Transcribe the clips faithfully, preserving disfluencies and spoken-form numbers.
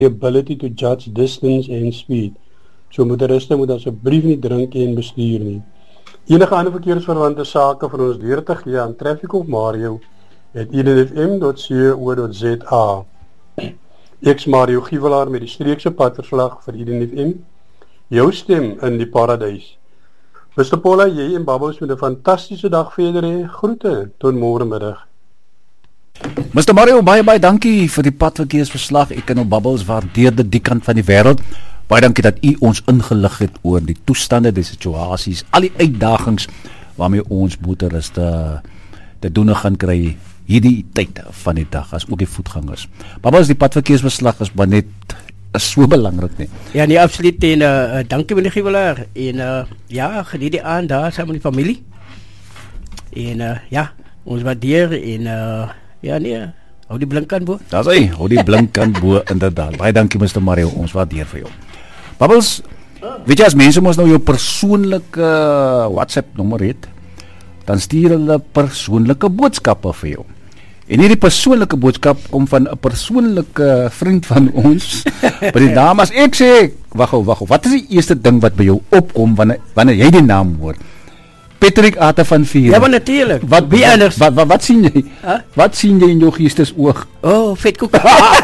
the ability to judge distance and speed. So motoriste moet asseblief nie drink en bestuur nie. Enige ander verkeersverwante sake van ons deur te gee aan Traffic of Mario at eden f m dot co dot z a. Ek's Mario Giewelaar met die streekse padverslag vir Eden F M. Jou stem in die paradys. mister Paula, jy en Babbels met 'n fantastiese dag verder hê. Groete tot môre middag. mister Mario, baie baie dankie vir die padverkeersverslag. Ek en op Babbels waardeer dit die kant van die wêreld. Baie dankie dat u ons ingelig het oor die toestande, die situasies, al die uitdagings waarmee ons motoriste te doen gaan kry hierdie tyd van die dag, as ook die voetgangers. Babbels, die padverkeersverslag is maar net is so belangrik nie. Ja, nee, absoluut. En uh, dankie meneer Giewelaar. En uh, ja, geniet die aand daar saam met die familie. En uh, ja, ons waardeer en uh, ja nee, hou die blink aan bo. Daar's hy, hou die blink aan bo inderdaad. Baie dankie mister Mario, ons waardeer vir jou. Babbels, weet jy as mense mos nou jou persoonlike WhatsApp nommer het, dan stuur hulle persoonlike boodskappe vir jou. En hierdie persoonlike boodskap kom van 'n persoonlike vriend van ons. By die naam as ek sê, wag gou, wag gou. Wat is die eerste ding wat by jou opkom wanneer wanneer jy die naam hoor? Patrick Ata van Vier. Ja, maar natuurlik. Wat wie anders? Wat, wat wat sien jy? Huh? Wat sien jy in jou geestesoog? Oh, vetkoek.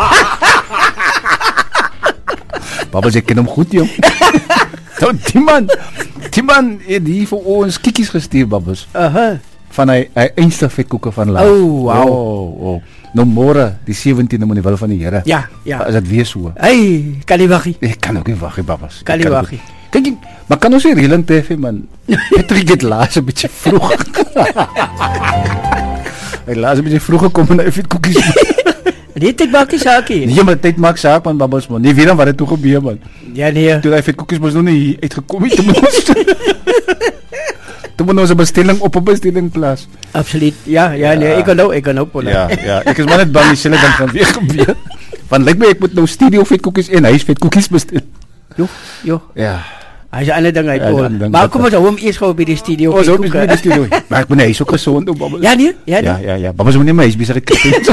Babbels, ek ken hom goed, jong. Nou, die man, die man het hier vir ons kiekies gestuur, Babbels. Aha. Van hy, hy einste vetkoeke van laat. Oh, wow. Oh, oh. Nou môre, die sewentiende moet die wil van die Here. Ja, ja. Is dit weer so? Hey, kan nie wag nie. Ek kan ook nie wag nie, Babbels. Kan nie wag nie. Kyk, jy, maar kan ons nie reëling tref, man? Patrick het laas 'n bietjie vroeg. Hy laas 'n bietjie vroeg gekom en hy vetkoekies. Nee, dit maak nie saak nie. Nee, maar dit maak saak, man, Babbels, man. Nie weet dan wat het toe gebeur, man. Ja, nee. Toe hy vetkoekies mos nog nie uitgekom het, toe moet ons Toe moet ons 'n bestelling op 'n bestelling plaas. Absoluut. Ja, ja, nee, ek kan nou, ek kan nou Paula. Ja, ja. Ek is maar net bang dieselfde ding gaan weer gebeur. Want lyk my ek moet nou studio vetkoekies en huis vetkoekies bestel. Jo, jo. Ja. Hy is 'n ander ding uit Ja, Paul. ander ding. Maar kom ons hou hom eers gou by die studio. Ons hoop by die studio. Maar ek moet hy is ook gesond op Babbels. Ja, nee, ja, nee. Ja, ja, ja. Babbels moet nie my huis besig kyk.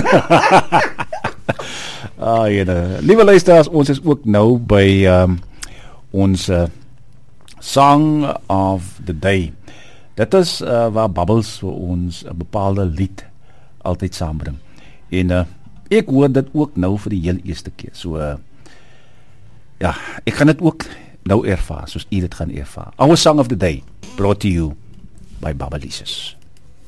Ah, ja. Liewe luisteraars, ons is ook nou by um, ons uh, Song of the Day. Dit is uh, waar Babbels vir ons 'n bepaalde lied altyd saambring. En uh, ek hoor dit ook nou vir die heel eerste keer. So uh, ja, ek gaan dit ook nou ervaar, soos u dit gaan ervaar. Our Song of the Day, brought to you by Babbelises.